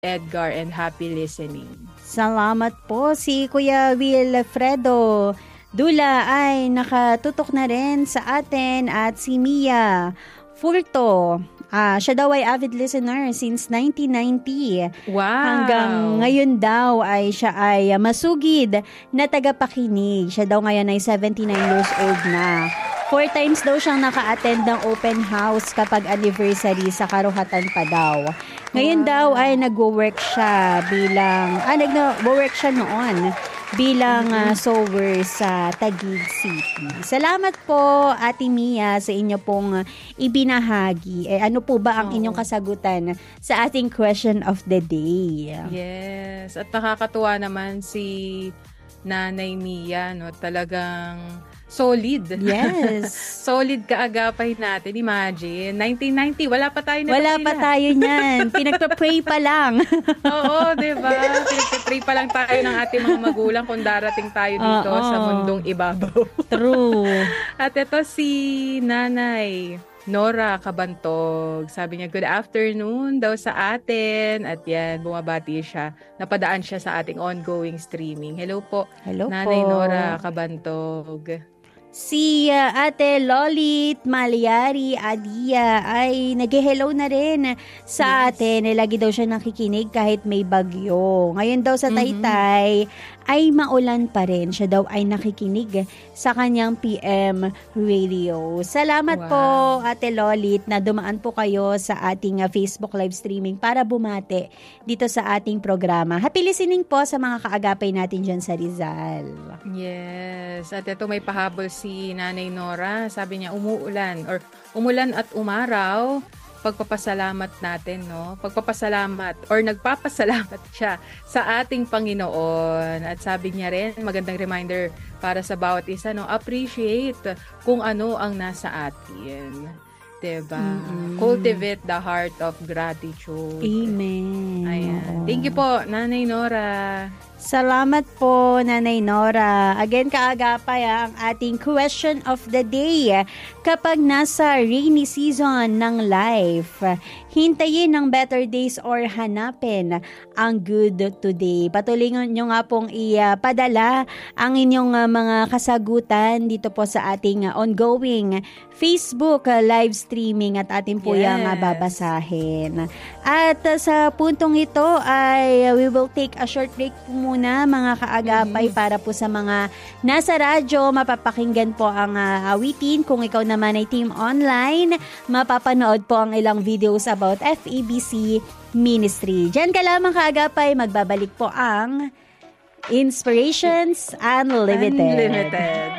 Edgar, and happy listening. Salamat po. Si Kuya Wilfredo Dula ay nakatutok na rin sa atin at si Mia Furto. Siya daw ay avid listener since 1990. Wow! Hanggang ngayon daw ay siya ay masugid na tagapakinig. Siya daw ngayon ay 79 years old na. 4 times daw siyang naka-attend ng open house kapag anniversary sa Karuhatan pa daw. Ngayon daw ay nagwo-work siya nagwo-work siya noon bilang sewer sa Taguig City. Salamat po, Ate Mia, sa inyo pong ibinahagi. Ano po ba ang inyong kasagutan sa ating question of the day? Yes, at nakakatuwa naman si Nanay Mia, no? Talagang solid. Yes. Solid kaagapay natin. Imagine, 1990, wala pa tayo na. Wala pa tayo niyan. Pinagpa-pray pa lang. Oo, diba? Pinagpa-pray pa lang tayo ng ating mga magulang kung darating tayo dito sa mundong ibabaw. True. At ito si Nanay Nora Kabantog. Sabi niya, good afternoon daw sa atin. At yan, bumabati siya. Napadaan siya sa ating ongoing streaming. Hello po, Hello Nanay po. Nora Kabantog. Si Ate Lolit Malyari Adia ay nag-hello na rin sa atin. Lagi daw siya nakikinig kahit may bagyo. Ngayon daw sa Taytay ay maulan pa rin. Siya daw ay nakikinig sa kanyang PM radio. Salamat po, Ate Lolit, na dumaan po kayo sa ating Facebook live streaming para bumate dito sa ating programa. Happy listening po sa mga kaagapay natin dyan sa Rizal. Yes. At ito may pahabol si Nanay Nora. Sabi niya, umulan at umaraw, pagpapasalamat natin, no? Pagpapasalamat or nagpapasalamat siya sa ating Panginoon. At sabi niya rin, magandang reminder para sa bawat isa, no? Appreciate kung ano ang nasa atin. Diba? Cultivate the heart of gratitude. Amen. Ayan. Thank you po, Nanay Nora. Salamat po, Nanay Nora. Again, kaagapay ang ating question of the day. Kapag nasa rainy season ng life, hintayin ng better days or hanapin ang good today. Patuloy nyo nga pong ipadala ang inyong mga kasagutan dito po sa ating ongoing Facebook live streaming at atin po yung babasahin. At sa puntong ito ay we will take a short break po muna, mga kaagapay, para po sa mga nasa radyo, mapapakinggan po ang awitin. Kung ikaw naman ay team online, mapapanood po ang ilang videos about FEBC Ministry. Diyan ka lamang, kaagapay, magbabalik po ang Inspirations Unlimited.